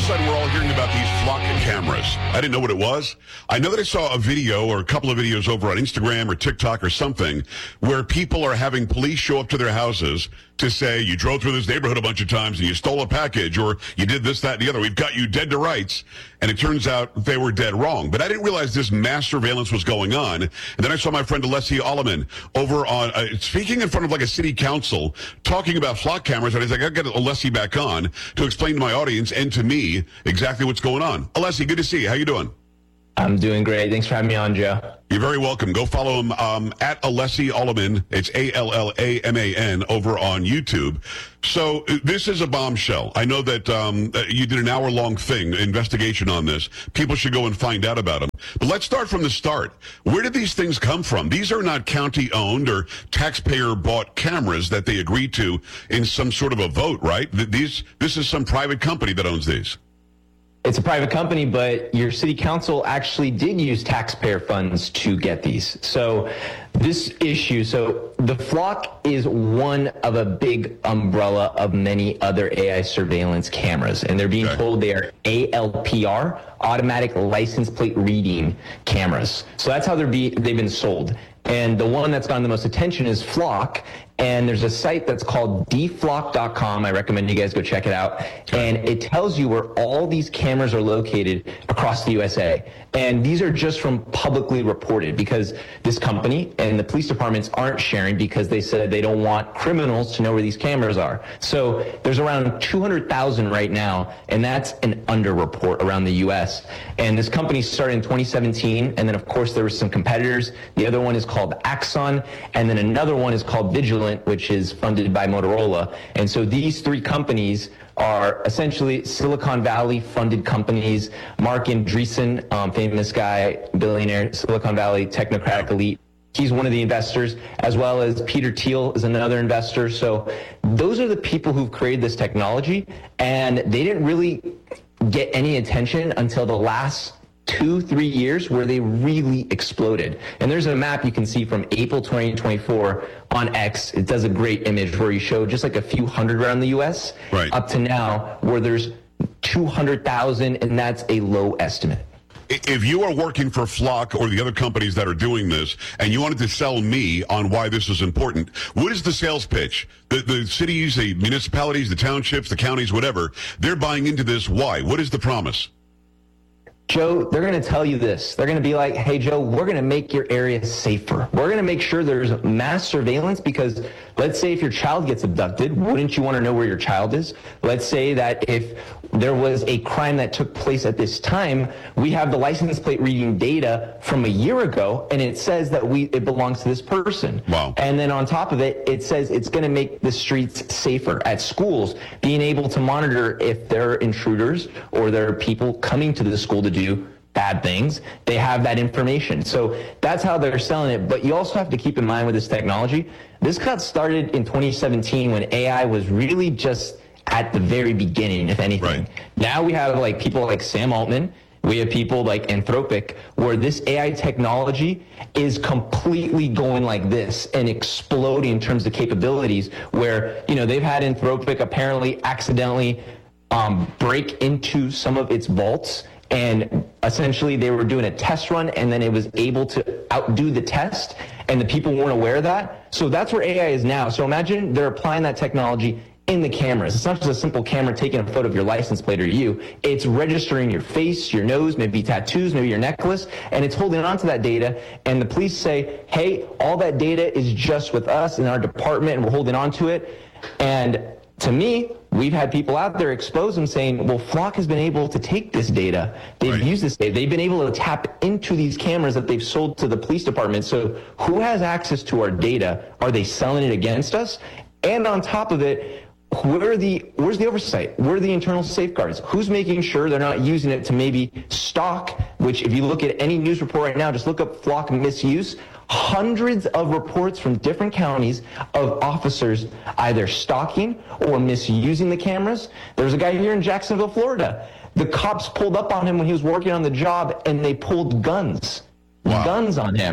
sudden, we're all hearing about these flock cameras. I didn't know what it was. I know that I saw a video or a couple of videos over on Instagram or TikTok or something where people are having police show up to their houses to say, you drove through this neighborhood a bunch of times and you stole a package, or you did this, that, and the other. We've got you dead to rights. And it turns out they were dead wrong. But I didn't realize this mass surveillance was going on. And then I saw my friend Alessi Alleman over on, speaking in front of like a city council, talking about flock cameras. And I was like, I'll get Alessi back on to explain to my audience and to me exactly what's going on. Alessi, good to see you. How you doing? I'm doing great. Thanks for having me on, Joe. You're very welcome. Go follow him at Alessi Alleman. It's Allaman over on YouTube. So this is a bombshell. I know that you did an hour-long investigation on this. People should go and find out about them. But let's start from the start. Where did these things come from? These are not county-owned or taxpayer-bought cameras that they agreed to in some sort of a vote, right? This is some private company that owns these. It's a private company, but your city council actually did use taxpayer funds to get these. So this issue, so the Flock is one of a big umbrella of many other AI surveillance cameras, and they're being told they are ALPR, automatic license plate reading cameras. So that's how they've been sold. And the one that's gotten the most attention is Flock. And there's a site that's called dflock.com. I recommend you guys go check it out. And it tells you where all these cameras are located across the USA. And these are just from publicly reported, because this company and the police departments aren't sharing because they said they don't want criminals to know where these cameras are. So there's around 200,000 right now, and that's an underreport around the US. And this company started in 2017, and then of course there were some competitors. The other one is called Axon, and then another one is called Vigilant, which is funded by Motorola. And so these three companies are essentially Silicon Valley funded companies. Mark Andreessen, famous guy, billionaire, Silicon Valley technocratic elite. He's one of the investors, as well as Peter Thiel is another investor. So those are the people who've created this technology, and they didn't really get any attention until the last 2-3 years where they really exploded. And there's a map you can see from April 2024 on X. It does a great image where you show just like a few hundred around the US up to now where there's 200,000, and that's a low estimate. If you are working for Flock or the other companies that are doing this, and you wanted to sell me on why this is important, what is the sales pitch? The cities, the municipalities, the townships, the counties, whatever, they're buying into this. Why? What is the promise? Joe, they're going to tell you this. They're going to be like, hey, Joe, we're going to make your area safer. We're going to make sure there's mass surveillance, because let's say if your child gets abducted, wouldn't you want to know where your child is? Let's say that if there was a crime that took place at this time, we have the license plate reading data from a year ago, and it says that it belongs to this person. Wow. And then on top of it, it says it's going to make the streets safer. At schools, being able to monitor if there are intruders or there are people coming to the school to do bad things, they have that information. So that's how they're selling it. But you also have to keep in mind with this technology, this got started in 2017 when AI was really just at the very beginning, if anything. Right. Now we have like people like Sam Altman, we have people like Anthropic, where this AI technology is completely going like this and exploding in terms of capabilities, where, they've had Anthropic apparently accidentally break into some of its vaults, and essentially they were doing a test run, and then it was able to outdo the test, and the people weren't aware of that. So that's where AI is now. So imagine they're applying that technology in the cameras. It's not just a simple camera taking a photo of your license plate or you. It's registering your face, your nose, maybe tattoos, maybe your necklace, and it's holding on to that data. And the police say, hey, all that data is just with us in our department, and we're holding on to it. And to me, we've had people out there expose them saying, well, Flock has been able to take this data. They've used this data. They've been able to tap into these cameras that they've sold to the police department. So who has access to our data? Are they selling it against us? And on top of it, where's the oversight? Where are the internal safeguards? Who's making sure they're not using it to maybe stalk, which if you look at any news report right now, just look up Flock misuse, hundreds of reports from different counties of officers either stalking or misusing the cameras. There's a guy here in Jacksonville, Florida. The cops pulled up on him when he was working on the job, and they pulled guns on him.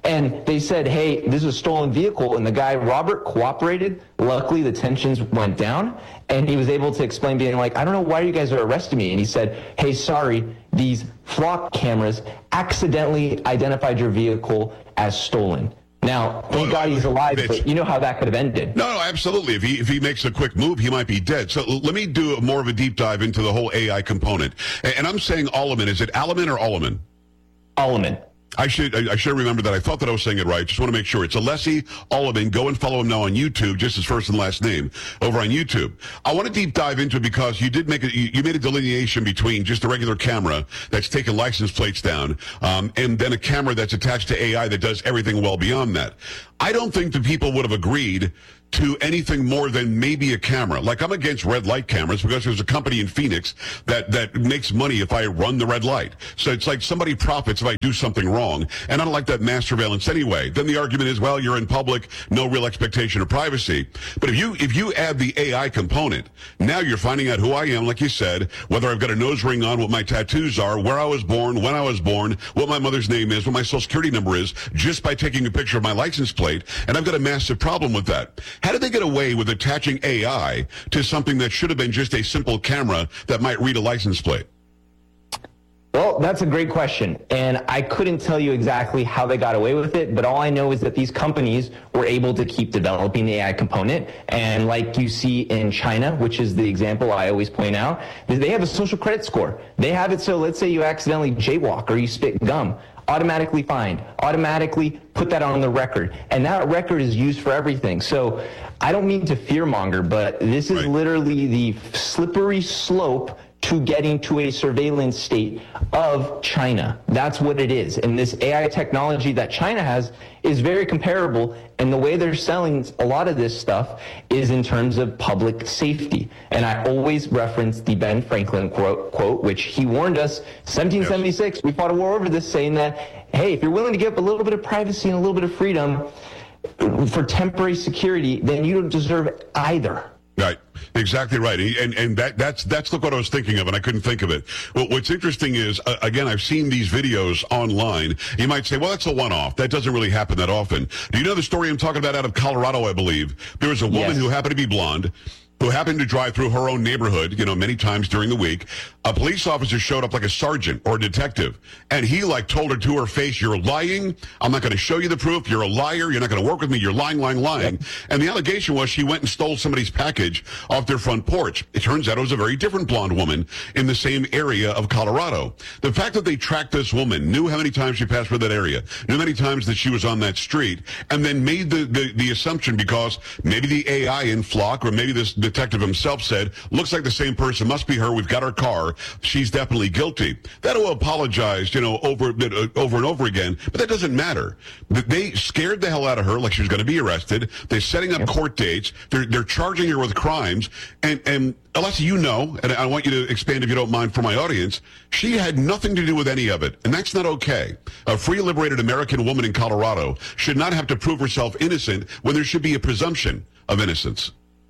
And they said, hey, this is a stolen vehicle. And the guy, Robert, cooperated. Luckily, the tensions went down. And he was able to explain, being like, I don't know why you guys are arresting me. And he said, hey, sorry, these flock cameras accidentally identified your vehicle as stolen. Now, thank God he's alive, but you know how that could have ended. No, absolutely. If he makes a quick move, he might be dead. So let me do more of a deep dive into the whole AI component. And I'm saying Alleman. Is it Alleman or Alleman? Alleman. I should remember that. I thought that I was saying it right. Just want to make sure. It's Alessi Alleman. Go and follow him now on YouTube, just his first and last name, over on YouTube. I want to deep dive into it because you did you made a delineation between just a regular camera that's taking license plates down, and then a camera that's attached to AI that does everything well beyond that. I don't think the people would have agreed to anything more than maybe a camera. Like, I'm against red light cameras because there's a company in Phoenix that makes money if I run the red light. So it's like somebody profits if I do something wrong, and I don't like that mass surveillance anyway. Then the argument is, well, you're in public, no real expectation of privacy. But if you add the AI component, now you're finding out who I am, like you said, whether I've got a nose ring on, what my tattoos are, where I was born, when I was born, what my mother's name is, what my social security number is, just by taking a picture of my license plate, and I've got a massive problem with that. How did they get away with attaching AI to something that should have been just a simple camera that might read a license plate? Well, that's a great question. And I couldn't tell you exactly how they got away with it, but all I know is that these companies were able to keep developing the AI component. And like you see in China, which is the example I always point out, they have a social credit score. They have it so, let's say you accidentally jaywalk or you spit gum. Automatically fined, automatically put that on the record. And that record is used for everything. So I don't mean to fearmonger, but this is literally the slippery slope to getting to a surveillance state of China. That's what it is. And this AI technology that China has is very comparable. And the way they're selling a lot of this stuff is in terms of public safety. And I always reference the Ben Franklin quote, which he warned us, 1776, we fought a war over this, saying that, hey, if you're willing to give up a little bit of privacy and a little bit of freedom for temporary security, then you don't deserve either. Right. Exactly right. And that's look what I was thinking of, and I couldn't think of it. Well, what's interesting is, again, I've seen these videos online. You might say, well, that's a one-off. That doesn't really happen that often. Do you know the story I'm talking about out of Colorado, I believe? There was a woman who happened to be blonde, who happened to drive through her own neighborhood, many times during the week. A police officer showed up like a sergeant or a detective, and he told her to her face, you're lying. I'm not going to show you the proof. You're a liar. You're not going to work with me. You're lying. Yep. And the allegation was she went and stole somebody's package off their front porch. It turns out it was a very different blonde woman in the same area of Colorado. The fact that they tracked this woman, knew how many times she passed through that area, knew how many times that she was on that street, and then made the assumption, because maybe the AI in Flock, or maybe this detective himself said, looks like the same person, must be her, we've got her car, she's definitely guilty. That will apologize, over and over again, but that doesn't matter. They scared the hell out of her like she was going to be arrested. They're setting up court dates. They're charging her with crimes. And Alessi, and I want you to expand if you don't mind for my audience, she had nothing to do with any of it, and that's not okay. A free, liberated American woman in Colorado should not have to prove herself innocent when there should be a presumption of innocence.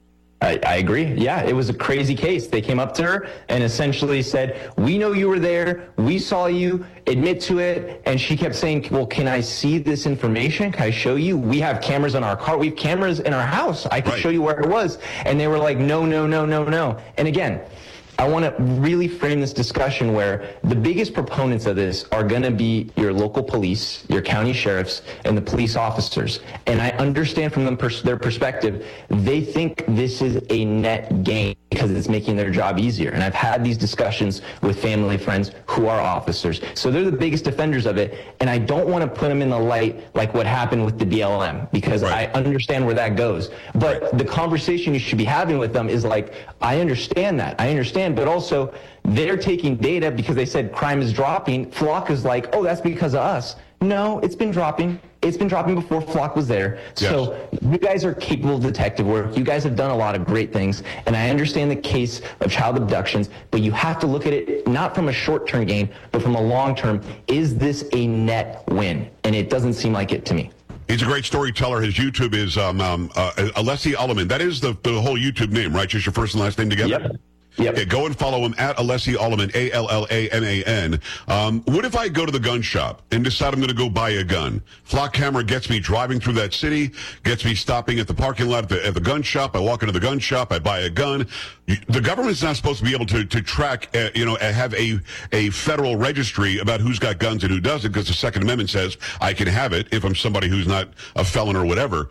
I agree. Yeah, it was a crazy case. They came up to her and essentially said, we know you were there. We saw you. Admit to it. And she kept saying, well, can I see this information? Can I show you? We have cameras on our car. We have cameras in our house. I can show you where it was. And they were like, no. And again, I want to really frame this discussion where the biggest proponents of this are going to be your local police, your county sheriffs, and the police officers. And I understand from their perspective, they think this is a net gain because it's making their job easier. And I've had these discussions with family friends who are officers. So they're the biggest defenders of it. And I don't want to put them in the light like what happened with the BLM, because I understand where that goes. But the conversation you should be having with them is like, I understand that. But also they're taking data because they said crime is dropping. Flock is like, oh, that's because of us. No, it's been dropping. It's been dropping before Flock was there. Yes. So you guys are capable of detective work. You guys have done a lot of great things. And I understand the case of child abductions, but you have to look at it not from a short-term gain, but from a long-term. Is this a net win? And it doesn't seem like it to me. He's a great storyteller. His YouTube is Alessi Alleman. That is the whole YouTube name, right? Just your first and last name together? Yep. Yep. Yeah, go and follow him at Alessi Allaman, Allaman. What if I go to the gun shop and decide I'm going to go buy a gun? Flock camera gets me driving through that city, gets me stopping at the parking lot at the gun shop. I walk into the gun shop, I buy a gun. The government's not supposed to be able to track, have a federal registry about who's got guns and who doesn't, because the Second Amendment says I can have it if I'm somebody who's not a felon or whatever.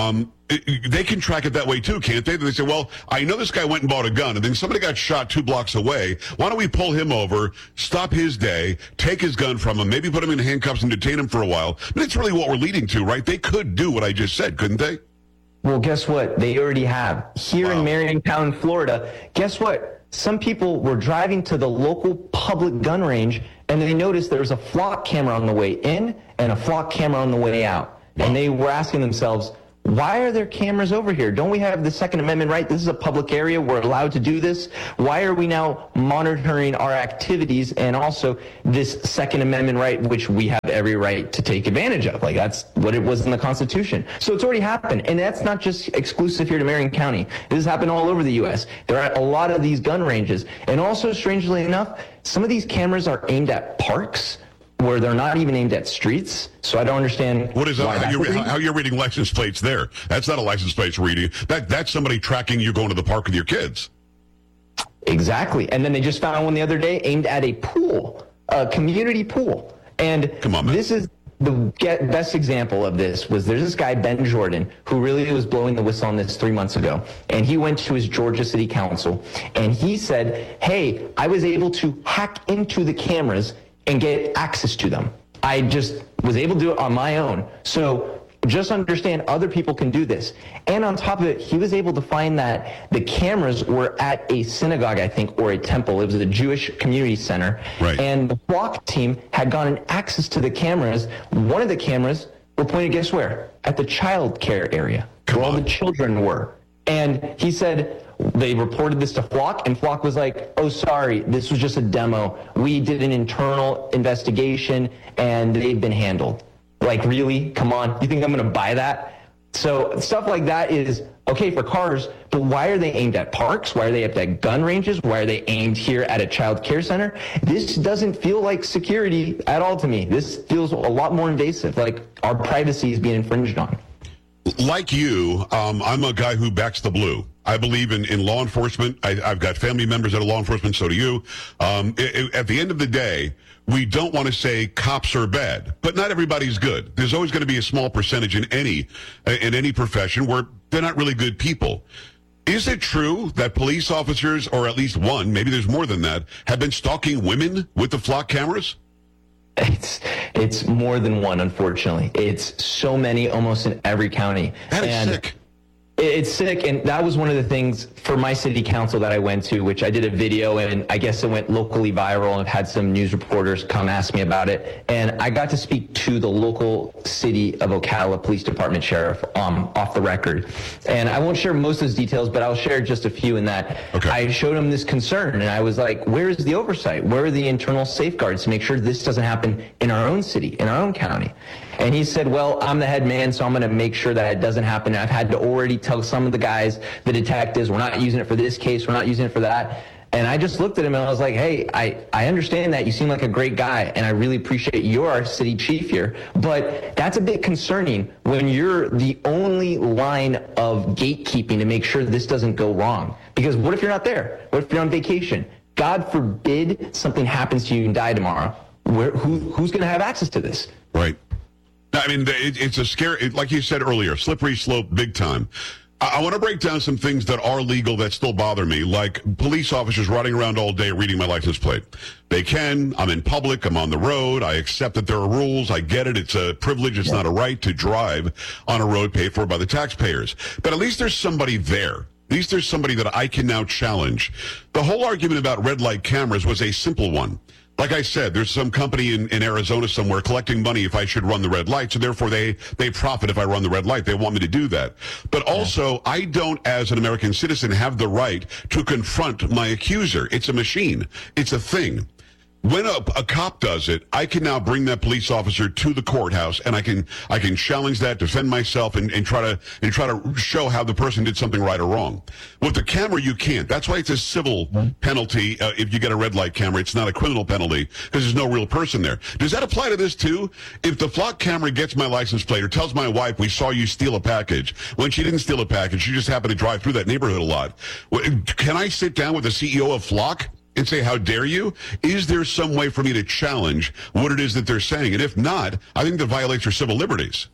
They can track it that way too, can't they? They say, well, I know this guy went and bought a gun, and then somebody got shot 2 blocks away. Why don't we pull him over, stop his day, take his gun from him, maybe put him in handcuffs and detain him for a while? But it's really what we're leading to, right? They could do what I just said, couldn't they? Well, guess what? They already have. Here in Mariontown, Florida, guess what? Some people were driving to the local public gun range, and they noticed there was a flock camera on the way in and a flock camera on the way out. And they were asking themselves, why are there cameras over here? Don't we have the Second Amendment right? This is a public area. We're allowed to do this. Why are we now monitoring our activities and also this Second Amendment right, which we have every right to take advantage of? Like, that's what it was in the Constitution. So it's already happened. And that's not just exclusive here to Marion County. This has happened all over the U.S. There are a lot of these gun ranges. And also, strangely enough, some of these cameras are aimed at parks, where they're not even aimed at streets. So I don't understand. What is that? How you're reading license plates there? That's not a license plate reading. That's somebody tracking you going to the park with your kids. Exactly. And then they just found one the other day aimed at a pool, a community pool. And come on, man. This is the best example of this. There's this guy, Ben Jordan, who really was blowing the whistle on this 3 months ago. And he went to his Georgia City Council and he said, hey, I was able to hack into the cameras and get access to them. I just was able to do it on my own. So just understand other people can do this. And on top of it, he was able to find that the cameras were at a synagogue, I think, or a temple. It was a Jewish community center. Right. And the flock team had gotten access to the cameras. One of the cameras were pointed, guess where? At the child care area, where all the children were. And he said, they reported this to Flock, and Flock was like, oh, sorry, this was just a demo. We did an internal investigation, and they've been handled. Like, really? Come on. You think I'm going to buy that? So stuff like that is okay for cars, but why are they aimed at parks? Why are they aimed at gun ranges? Why are they aimed here at a child care center? This doesn't feel like security at all to me. This feels a lot more invasive, like our privacy is being infringed on. Like you, I'm a guy who backs the blue. I believe in law enforcement. I've got family members that are law enforcement, so do you. At the end of the day, we don't want to say cops are bad, but not everybody's good. There's always going to be a small percentage in any profession where they're not really good people. Is it true that police officers, or at least one, maybe there's more than that, have been stalking women with the flock cameras? It's more than one, unfortunately. It's so many, almost in every county. That is sick. It's sick, and that was one of the things for my city council that I went to, which I did a video, and I guess it went locally viral, and had some news reporters come ask me about it. And I got to speak to the local city of Ocala Police Department sheriff off the record. And I won't share most of those details, but I'll share just a few in that. Okay. I showed him this concern, and I was like, where is the oversight? Where are the internal safeguards to make sure this doesn't happen in our own city, in our own county? And he said, well, I'm the head man, so I'm going to make sure that it doesn't happen. And I've had to already tell some of the guys, the detectives, we're not using it for this case, we're not using it for that. And I just looked at him and I was like, hey, I understand that. You seem like a great guy, and I really appreciate you're our city chief here. But that's a bit concerning when you're the only line of gatekeeping to make sure this doesn't go wrong. Because what if you're not there? What if you're on vacation? God forbid something happens to you and die tomorrow. Who's going to have access to this? Right. I mean, it's a scary, like you said earlier, slippery slope big time. I want to break down some things that are legal that still bother me, like police officers running around all day reading my license plate. They can. I'm in public. I'm on the road. I accept that there are rules. I get it. It's a privilege. It's not a right to drive on a road paid for by the taxpayers. But at least there's somebody there. At least there's somebody that I can now challenge. The whole argument about red light cameras was a simple one. Like I said, there's some company in Arizona somewhere collecting money if I should run the red light, so therefore they profit if I run the red light. They want me to do that. But also, I don't, as an American citizen, have the right to confront my accuser. It's a machine. It's a thing. when a cop does it, I can now bring that police officer to the courthouse, and I can challenge that, defend myself, and try to show how the person did something right or wrong. With the camera, you can't. That's why it's a civil penalty if you get a red light camera. It's not a criminal penalty because there's no real person there. Does that apply to this too? If the flock camera gets my license plate or tells my wife we saw you steal a package when she didn't steal a package, she just happened to drive through that neighborhood a lot. Can I sit down with the CEO of Flock and say, how dare you? Is there some way for me to challenge what it is that they're saying? And if not, I think that violates your civil liberties.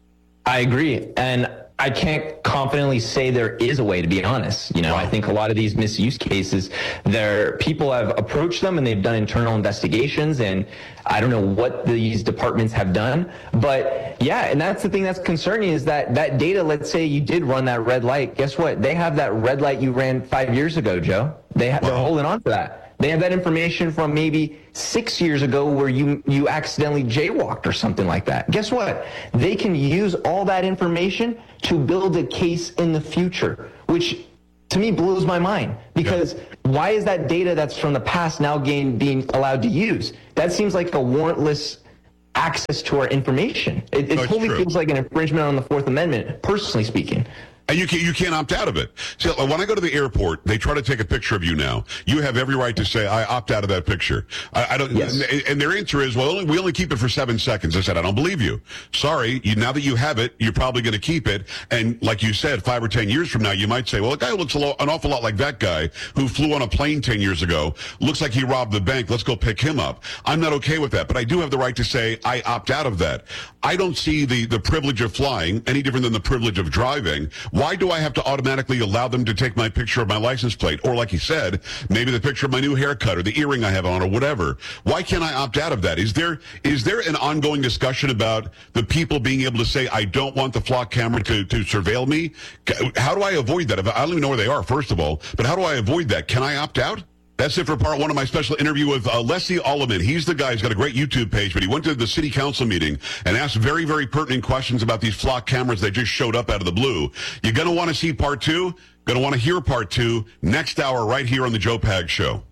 I agree. And I can't confidently say there is a way, to be honest. You know, I think a lot of these misuse cases, people have approached them and they've done internal investigations, and I don't know what these departments have done. But yeah, and that's the thing that's concerning is that data, let's say you did run that red light. Guess what? They have that red light you ran 5 years ago, Joe. They're holding on to that. They have that information from maybe 6 years ago where you accidentally jaywalked or something like that. Guess what? They can use all that information to build a case in the future, which to me blows my mind. Because why is that data that's from the past now being allowed to use? That seems like a warrantless access to our information. It totally feels like an infringement on the Fourth Amendment, personally speaking. And you can't opt out of it. So when I go to the airport, they try to take a picture of you now. You have every right to say, I opt out of that picture. I don't. Yes. And their answer is, well, we only keep it for 7 seconds. I said, I don't believe you. Sorry. Now that you have it, you're probably going to keep it. And like you said, 5 or 10 years from now, you might say, well, a guy who looks an awful lot like that guy who flew on a plane 10 years ago, looks like he robbed the bank. Let's go pick him up. I'm not okay with that. But I do have the right to say, I opt out of that. I don't see the privilege of flying any different than the privilege of driving. Why do I have to automatically allow them to take my picture of my license plate? Or like you said, maybe the picture of my new haircut or the earring I have on or whatever. Why can't I opt out of that? Is there an ongoing discussion about the people being able to say, I don't want the flock camera to surveil me? How do I avoid that? I don't even know where they are, first of all, but how do I avoid that? Can I opt out? That's it for part one of my special interview with Leslie Alleman. He's the guy who's got a great YouTube page, but he went to the city council meeting and asked very, very pertinent questions about these flock cameras that just showed up out of the blue. You're going to want to see part two. Going to want to hear part two next hour right here on the Joe Pags Show.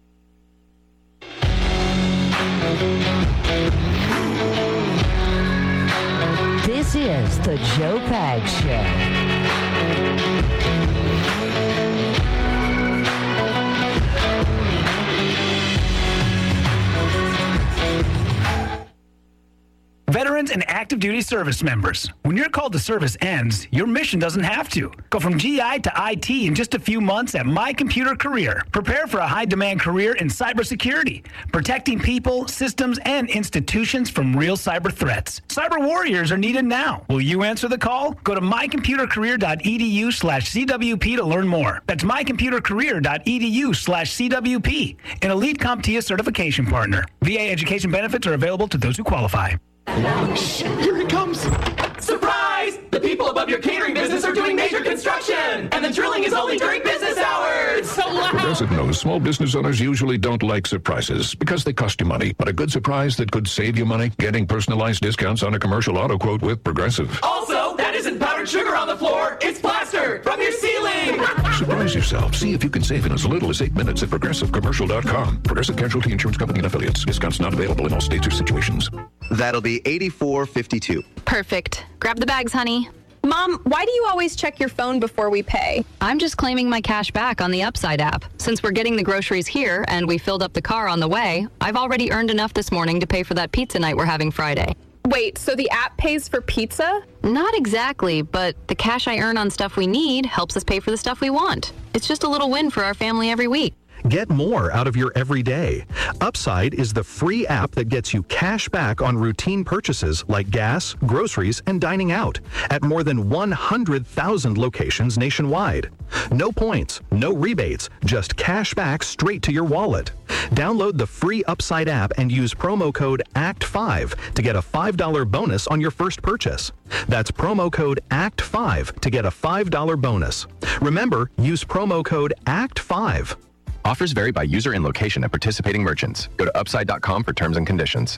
This is the Joe Pags Show. Veterans and active duty service members, when your call to service ends, your mission doesn't have to. Go from GI to IT in just a few months at My Computer Career. Prepare for a high-demand career in cybersecurity, protecting people, systems, and institutions from real cyber threats. Cyber warriors are needed now. Will you answer the call? Go to mycomputercareer.edu/CWP to learn more. That's mycomputercareer.edu/CWP, an elite CompTIA certification partner. VA education benefits are available to those who qualify. Shh, here it comes. Surprise! The people above your catering business are doing major construction, and the drilling is only during business hours. So loud. Progressive knows small business owners usually don't like surprises because they cost you money. But a good surprise that could save you money, getting personalized discounts on a commercial auto quote with Progressive. Also, that isn't powdered sugar on the floor. It's plaster from your ceiling. Surprise yourself. See if you can save in as little as 8 minutes at ProgressiveCommercial.com. Progressive Casualty Insurance Company and Affiliates. Discounts not available in all states or situations. That'll be $84.52. Perfect. Grab the bags, honey. Mom, why do you always check your phone before we pay? I'm just claiming my cash back on the Upside app. Since we're getting the groceries here and we filled up the car on the way, I've already earned enough this morning to pay for that pizza night we're having Friday. Wait, so the app pays for pizza? Not exactly, but the cash I earn on stuff we need helps us pay for the stuff we want. It's just a little win for our family every week. Get more out of your everyday. Upside is the free app that gets you cash back on routine purchases like gas, groceries, and dining out at more than 100,000 locations nationwide. No points, no rebates, just cash back straight to your wallet. Download the free Upside app and use promo code ACT5 to get a $5 bonus on your first purchase. That's promo code ACT5 to get a $5 bonus. Remember, use promo code ACT5. Offers vary by user and location at participating merchants. Go to upside.com for terms and conditions.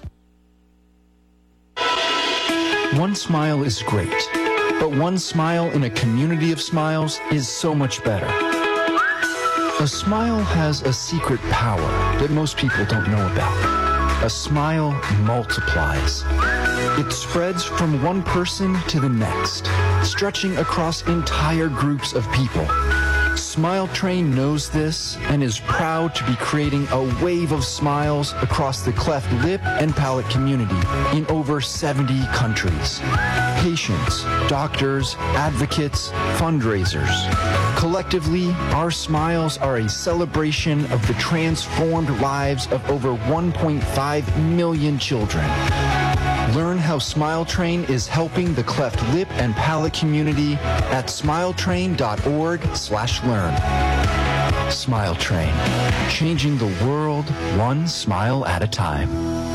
One smile is great, but one smile in a community of smiles is so much better. A smile has a secret power that most people don't know about. A smile multiplies. It spreads from one person to the next, stretching across entire groups of people. Smile Train knows this and is proud to be creating a wave of smiles across the cleft lip and palate community in over 70 countries. Patients, doctors, advocates, fundraisers. Collectively, our smiles are a celebration of the transformed lives of over 1.5 million children. Learn how Smile Train is helping the cleft lip and palate community at smiletrain.org/learn. Smile Train, changing the world one smile at a time.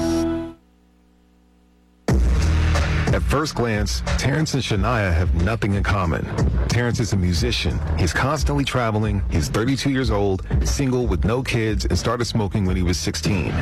At first glance, Terrence and Shania have nothing in common. Terrence is a musician. He's constantly traveling. He's 32 years old, single with no kids, and started smoking when he was 16.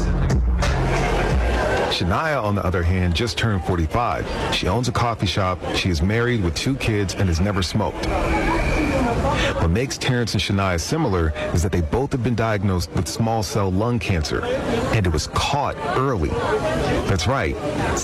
Shania, on the other hand, just turned 45. She owns a coffee shop. She is married with 2 kids and has never smoked. What makes Terrence and Shania similar is that they both have been diagnosed with small cell lung cancer, and it was caught early. That's right.